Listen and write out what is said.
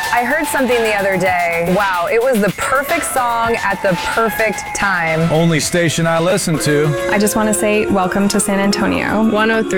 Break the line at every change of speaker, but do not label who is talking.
I heard something the other day. Wow, it was the perfect song at the perfect time.
Only station I listen to.
I just want to say welcome to San Antonio.
103.